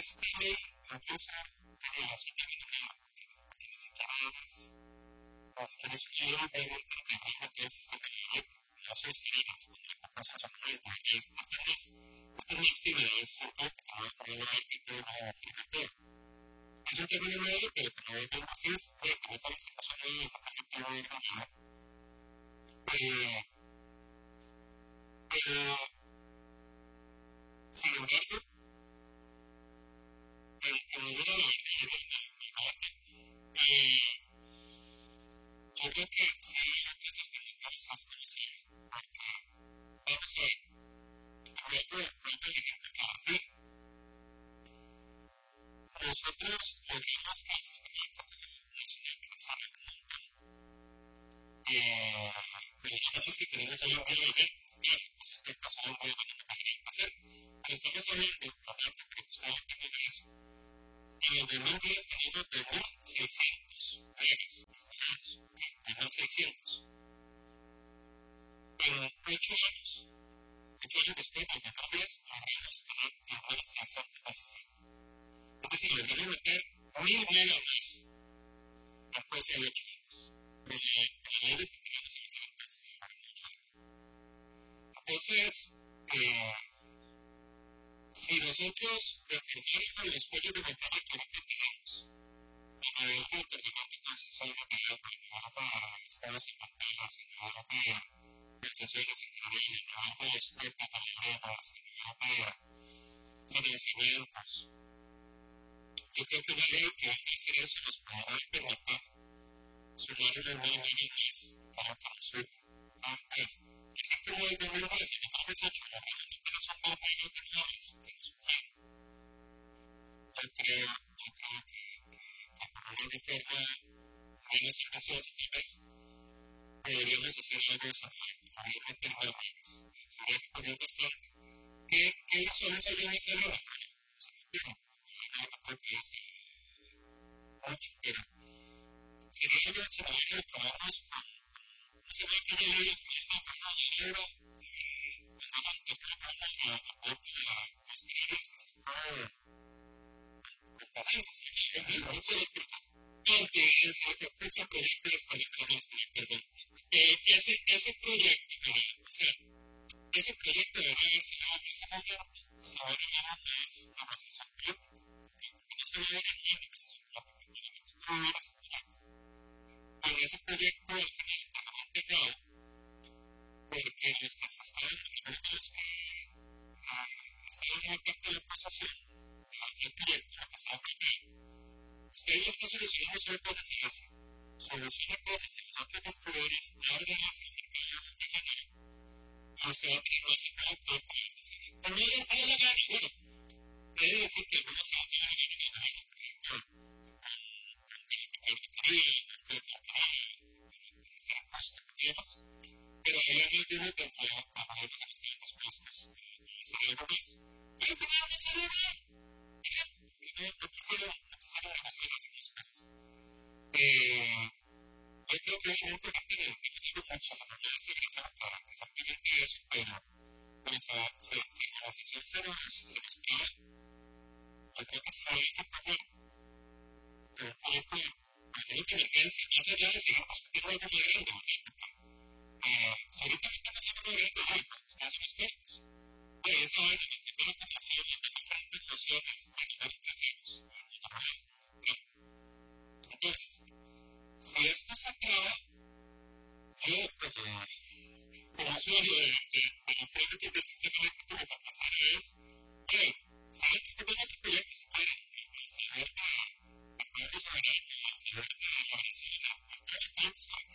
esta ley incluso en la suya mínima, que ni siquiera es una ley realmente integrada todo el sistema eléctrico, no se escribe, es una cosa solamente, esta mística de ese sector, que no hay que todo lo afirmativo. Es un término medio, pero como bien decís, como tal esta persona es exactamente lo mismo. Pero, sin embargo, en el día yo creo que sí hay otras alternativas a esta visión, porque vamos a ver, vuelvo el ejemplo que les di. Nosotros logramos que el sistema nacional creciera un montón. Los beneficios que tenemos hoy en día evidentes, claro, esos temas hoy en día van a hacer. Pero estamos hablando, hablando que usted lo tenga es, en el 2010 teníamos 2.600 megas instalados, 2.600. En 8 años después, en el 2010, logramos tener 10.617. Es decir, logramos meter 1.000 megas más después de 8 años. De niveles que teníamos en el 2010. Entonces, si nosotros reformáramos los cuellos de botella que ahorita tenemos, a nivel de determinante necesario de para estados en pantallas, a nivel de percepciones en nivel, a nivel de los propios de libretas, a nivel de financiamientos, yo creo que una ley que va a hacer eso nos podrá permitir sumar unos 1.000 millones para que nos surja. Entonces, así como el 2010 y el 2018 realmente no son 1.000 millones de dólares que nos surgieron, yo creo que con una reforma menos ambiciosa tal vez, deberíamos hacer algo de esa manera, obviamente no más, habría que poner bastante. ¿Qué razones habrían de hacerlo? No creo que es mucho, pero sería una manera de acabarnos con esa máquina de dinero, yo creo que la parte de las experiencias, competencias, el negocio eléctrico, aunque ese proyecto es para perdón. Ese proyecto, o sea, ese proyecto debería haber sido en ese momento, se habría dado más negociación política, porque no se había dado ni negociación política, no hubiera ese proyecto. Pero ese proyecto al final terminó integrado porque los que se estaban, los que estaban en la parte de la posesión, el proyecto, lo que se llama usted no está solucionando solo cosas y las soluciona cosas y los otros distribuidores abren las el mercado regional y usted va a tener más impacto para el desarrollo. También hay la gana, bueno, puede decir que algunos se van a tener la gana, pero hay algunos dentro de la manera que están dispuestos a hacer algo más. Y al final no salió bien. No quisieron negociar las cosas. Yo creo que obviamente la gente necesita muchísimo más egresar para exactamente eso, pero si la negociación se nos trae, yo creo que sí hay que poner un poco de emergencia, más allá de seguir discutiendo algo muy grande, si ahorita no estamos hablando de grande, ustedes son expertos. Esa vaina de primera conexión y de diferentes nociones a nivel empresarios. Entonces, si esto se acaba, yo como usuario de los trámites del sistema eléctrico, lo que pasaría es, ¿saben que usted tiene que proyectos si quieren? El saber de cuadros soberanos, el saber de la oración, los clientes con